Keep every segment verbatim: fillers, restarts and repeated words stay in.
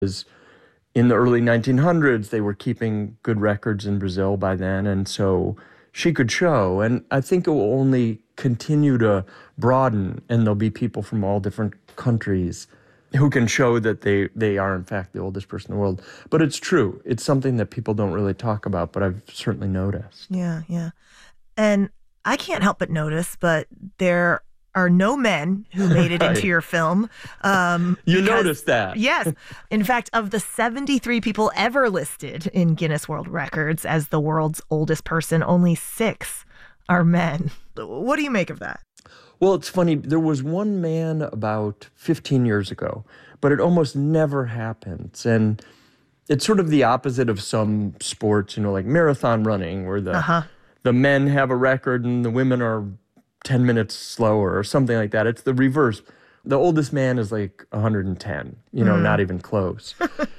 Is in the early nineteen hundreds, they were keeping good records in Brazil by then, and so she could show. And I think it will only continue to broaden, and there'll be people from all different countries who can show that they, they are, in fact, the oldest person in the world. But it's true. It's something that people don't really talk about, but I've certainly noticed. Yeah, yeah. And I can't help but notice, but there are no men who made it into your film. Um, you because, noticed that. Yes. In fact, of the seventy-three people ever listed in Guinness World Records as the world's oldest person, only six are men. What do you make of that? Well, it's funny. There was one man about fifteen years ago, but it almost never happens. And it's sort of the opposite of some sports, you know, like marathon running, where the uh-huh. the men have a record and the women are ten minutes slower or something like that. It's the reverse. The oldest man is like one hundred ten, you know, mm. not even close.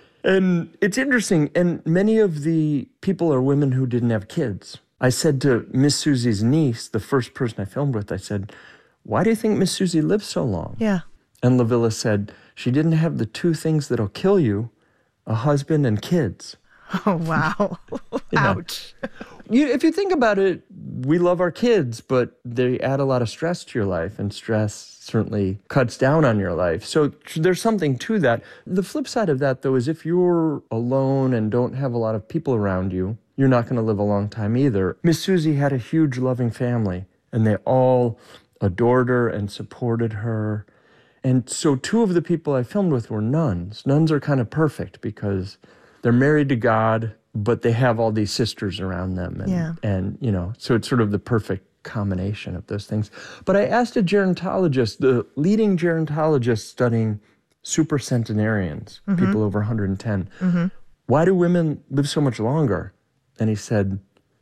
And it's interesting. And many of the people are women who didn't have kids. I said to Miss Susie's niece, the first person I filmed with, I said, why do you think Miss Susie lived so long? Yeah. And Lavilla said, she didn't have the two things that'll kill you, a husband and kids. Oh, wow. Ouch. You, if you think about it, we love our kids, but they add a lot of stress to your life, and stress certainly cuts down on your life. So there's something to that. The flip side of that, though, is if you're alone and don't have a lot of people around you, you're not going to live a long time either. Miss Susie had a huge loving family, and they all adored her and supported her. And so two of the people I filmed with were nuns. Nuns are kind of perfect because they're married to God, but they have all these sisters around them. And, yeah. and, you know, so it's sort of the perfect combination of those things. But I asked a gerontologist, the leading gerontologist studying supercentenarians, mm-hmm. people over one hundred ten, mm-hmm. why do women live so much longer? And he said,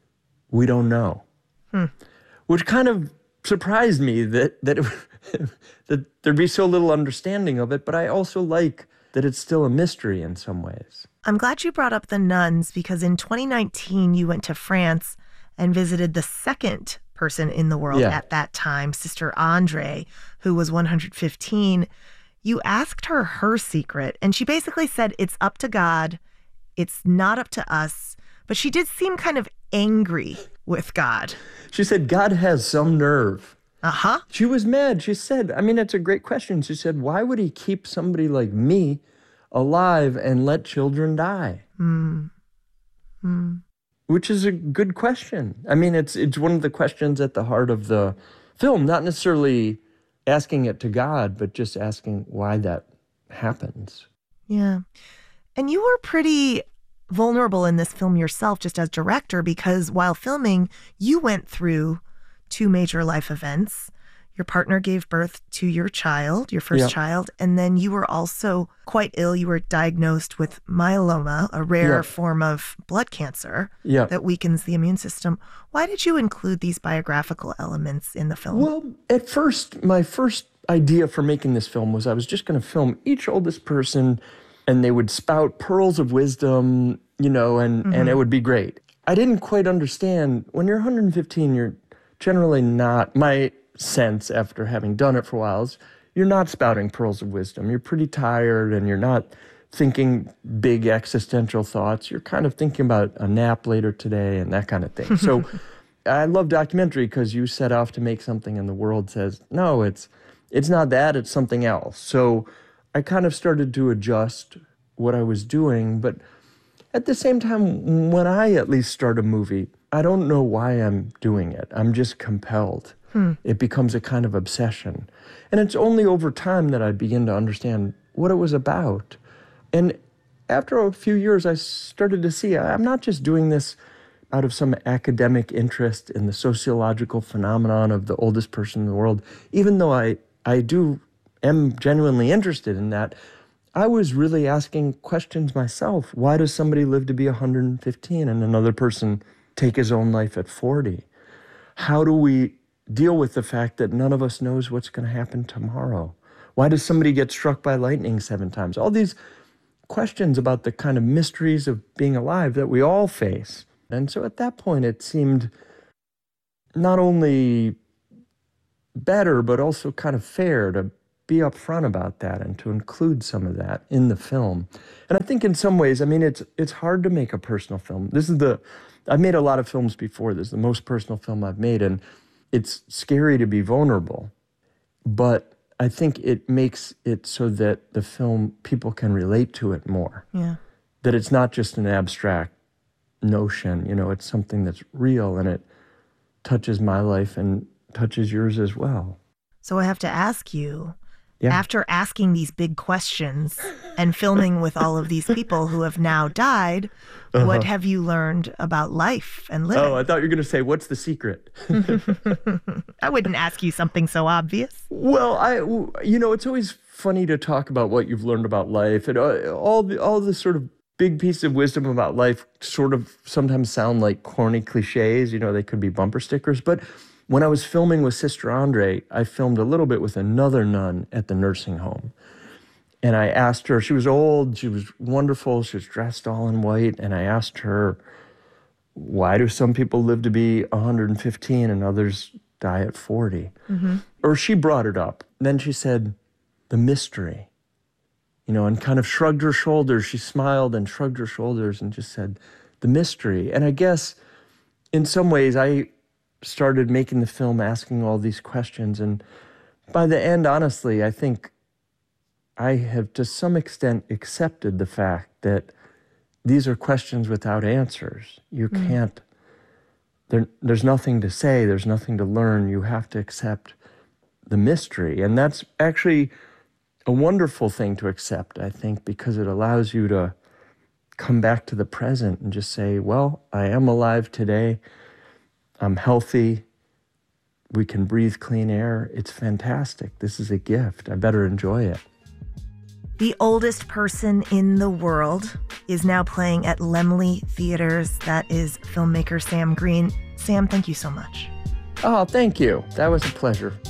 we don't know. Hmm. Which kind of surprised me that, that, it, that there'd be so little understanding of it, but I also like that it's still a mystery in some ways. I'm glad you brought up the nuns, because in twenty nineteen, you went to France and visited the second person in the world yeah. at that time, Sister Andre, who was one hundred fifteen. You asked her her secret, and she basically said, it's up to God, it's not up to us. But she did seem kind of angry with God. She said, God has some nerve. Uh-huh. She was mad. She said, I mean, it's a great question. She said, why would he keep somebody like me alive and let children die? Mm. Mm. Which is a good question. I mean, it's it's one of the questions at the heart of the film, not necessarily asking it to God, but just asking why that happens. Yeah. And you were pretty vulnerable in this film yourself, just as director, because while filming, you went through two major life events. Your partner gave birth to your child, your first yeah. child, and then you were also quite ill. You were diagnosed with myeloma, a rare yeah. form of blood cancer yeah. that weakens the immune system. Why did you include these biographical elements in the film? Well, at first, my first idea for making this film was I was just going to film each oldest person, and they would spout pearls of wisdom, you know, and, mm-hmm. and it would be great. I didn't quite understand, when you're one hundred fifteen, you're generally not, my sense after having done it for a while is you're not spouting pearls of wisdom. You're pretty tired and you're not thinking big existential thoughts. You're kind of thinking about a nap later today and that kind of thing. So I love documentary because you set off to make something and the world says, no, it's it's not that, it's something else. So I kind of started to adjust what I was doing. But at the same time, when I at least start a movie, I don't know why I'm doing it. I'm just compelled. Hmm. It becomes a kind of obsession. And it's only over time that I begin to understand what it was about. And after a few years, I started to see I'm not just doing this out of some academic interest in the sociological phenomenon of the oldest person in the world. Even though I, I do am genuinely interested in that, I was really asking questions myself. Why does somebody live to be one hundred fifteen and another person take his own life at forty? How do we deal with the fact that none of us knows what's going to happen tomorrow? Why does somebody get struck by lightning seven times? All these questions about the kind of mysteries of being alive that we all face. And so at that point, it seemed not only better, but also kind of fair to be upfront about that and to include some of that in the film. And I think in some ways, I mean, it's it's hard to make a personal film. This is the, I've made a lot of films before. This is the most personal film I've made, and it's scary to be vulnerable. But I think it makes it so that the film, people can relate to it more. Yeah. That it's not just an abstract notion, you know, it's something that's real, and it touches my life and touches yours as well. So I have to ask you, Yeah. after asking these big questions and filming with all of these people who have now died, Uh-huh. what have you learned about life and living? Oh, I thought you were going to say, what's the secret? I wouldn't ask you something so obvious. Well, I, you know, it's always funny to talk about what you've learned about life, and uh, all the, all the sort of big pieces of wisdom about life sort of sometimes sound like corny cliches. You know, they could be bumper stickers. But when I was filming with Sister Andre, I filmed a little bit with another nun at the nursing home. And I asked her, she was old, she was wonderful, she was dressed all in white. And I asked her, why do some people live to be one hundred fifteen and others die at forty? Mm-hmm. Or she brought it up. Then she said, the mystery. You know, and kind of shrugged her shoulders. She smiled and shrugged her shoulders and just said, the mystery. And I guess in some ways I started making the film asking all these questions. And by the end, honestly, I think I have to some extent accepted the fact that these are questions without answers. You mm. can't, there, there's nothing to say, there's nothing to learn. You have to accept the mystery. And that's actually a wonderful thing to accept, I think, because it allows you to come back to the present and just say, well, I am alive today. I'm healthy. We can breathe clean air. It's fantastic. This is a gift. I better enjoy it. The Oldest Person in the World is now playing at Laemmle Theaters. That is filmmaker Sam Green. Sam, thank you so much. Oh, thank you. That was a pleasure.